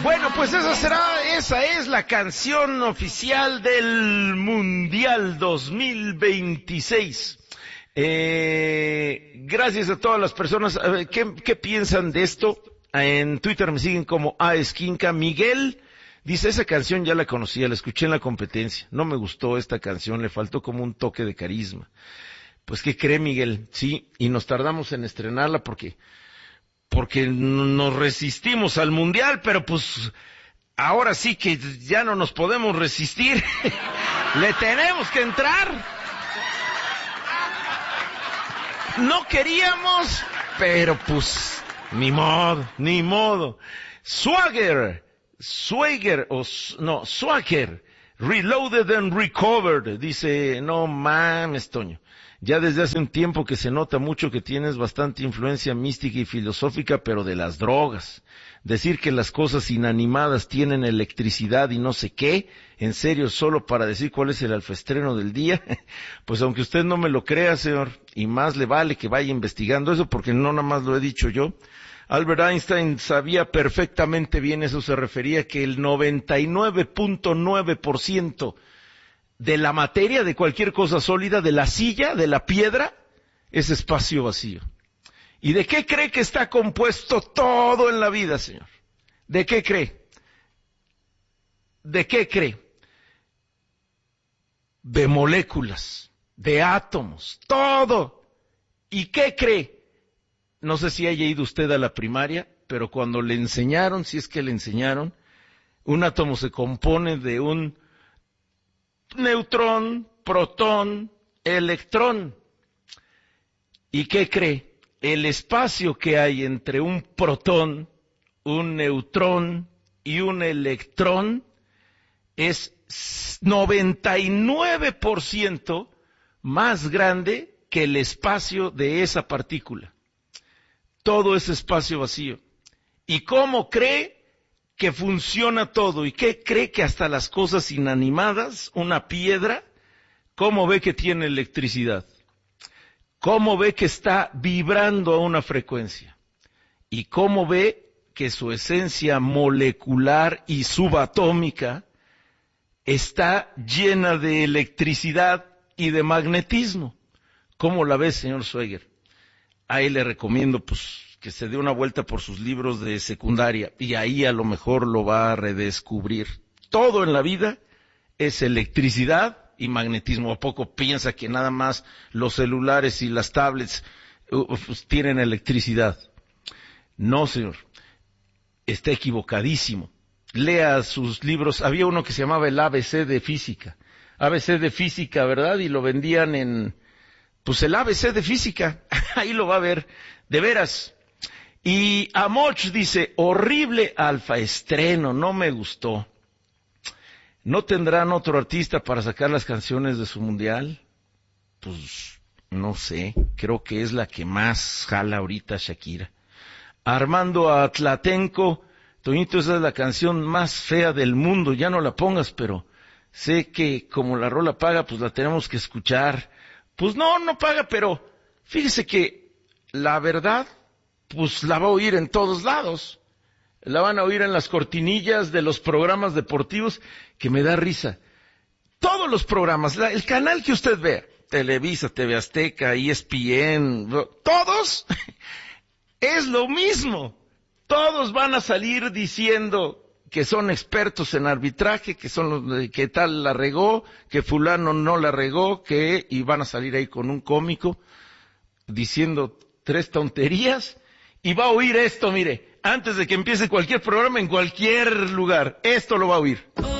Bueno, pues esa es la canción oficial del Mundial 2026. Gracias a todas las personas. A ver, ¿qué piensan de esto? En Twitter me siguen como Esquinca. Miguel dice, esa canción ya la conocía, la escuché en la competencia. No me gustó esta canción, le faltó como un toque de carisma. Pues, ¿qué cree, Miguel? Sí, y nos tardamos en estrenarla porque nos resistimos al Mundial, pero pues ahora sí que ya no nos podemos resistir. Le tenemos que entrar. No queríamos, pero pues ni modo. Swagger, Reloaded and Recovered, dice, no mames, Toño. Ya desde hace un tiempo que se nota mucho que tienes bastante influencia mística y filosófica, pero de las drogas. Decir que las cosas inanimadas tienen electricidad y no sé qué, en serio, solo para decir cuál es el alfaestreno del día. Pues aunque usted no me lo crea, señor, y más le vale que vaya investigando eso, porque no nada más lo he dicho yo. Albert Einstein sabía perfectamente bien, eso se refería, que el 99.9% de la materia, de cualquier cosa sólida, de la silla, de la piedra, es espacio vacío. ¿Y de qué cree que está compuesto todo en la vida, señor? ¿De qué cree? ¿De qué cree? De moléculas, de átomos, todo. ¿Y qué cree? No sé si haya ido usted a la primaria, pero cuando le enseñaron, si es que le enseñaron, un átomo se compone de un neutrón, protón, electrón. ¿Y qué cree? El espacio que hay entre un protón, un neutrón y un electrón es 99% más grande que el espacio de esa partícula. Todo es espacio vacío. ¿Y cómo cree que funciona todo? ¿Y qué cree que hasta las cosas inanimadas, una piedra, cómo ve que tiene electricidad? ¿Cómo ve que está vibrando a una frecuencia? ¿Y cómo ve que su esencia molecular y subatómica está llena de electricidad y de magnetismo? ¿Cómo la ve, señor Swagger? Ahí le recomiendo pues que se dé una vuelta por sus libros de secundaria y ahí a lo mejor lo va a redescubrir. Todo en la vida es electricidad y magnetismo. ¿A poco piensa que nada más los celulares y las tablets pues, tienen electricidad? No, señor. Está equivocadísimo. Lea sus libros. Había uno que se llamaba el ABC de física. ABC de física, ¿verdad? Y lo vendían en... Pues el ABC de física. Ahí lo va a ver. De veras. Y Amoch dice, horrible alfaestreno, no me gustó. ¿No tendrán otro artista para sacar las canciones de su mundial? Pues, no sé, creo que es la que más jala ahorita Shakira. Armando Atlatenco, Toñito, esa es la canción más fea del mundo, ya no la pongas, pero sé que como la rola paga, pues la tenemos que escuchar. Pues no paga, pero fíjese que la verdad, pues la va a oír en todos lados. La van a oír en las cortinillas de los programas deportivos, que me da risa. Todos los programas, el canal que usted vea, Televisa, TV Azteca, ESPN, todos, es lo mismo. Todos van a salir diciendo que son expertos en arbitraje, que que tal la regó, que fulano no la regó, y van a salir ahí con un cómico diciendo 3 tonterías, y va a oír esto, mire, antes de que empiece cualquier programa en cualquier lugar, esto lo va a oír.